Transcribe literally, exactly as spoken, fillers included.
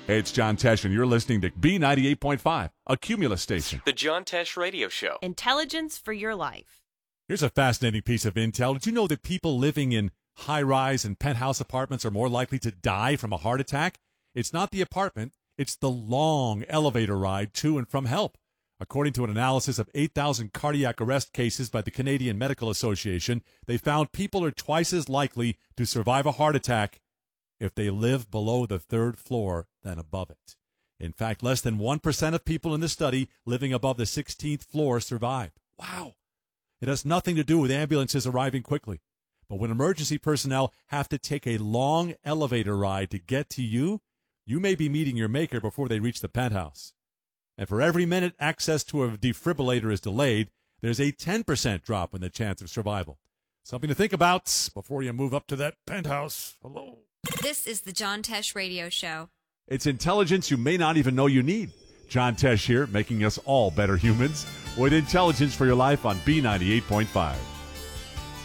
Hey, it's John Tesh, and you're listening to B ninety-eight point five, a Cumulus station. The John Tesh Radio Show. Intelligence for your life. Here's a fascinating piece of intel. Did you know that people living in high-rise and penthouse apartments are more likely to die from a heart attack? It's not the apartment. It's the long elevator ride to and from help. According to an analysis of eight thousand cardiac arrest cases by the Canadian Medical Association, they found people are twice as likely to survive a heart attack if they live below the third floor than above it. In fact, less than one percent of people in the study living above the sixteenth floor survived. Wow. It has nothing to do with ambulances arriving quickly. But when emergency personnel have to take a long elevator ride to get to you, you may be meeting your maker before they reach the penthouse. And for every minute access to a defibrillator is delayed, there's a ten percent drop in the chance of survival. Something to think about before you move up to that penthouse. Hello. This is the John Tesh Radio Show. It's intelligence you may not even know you need. John Tesh here, making us all better humans with intelligence for your life on B ninety-eight point five.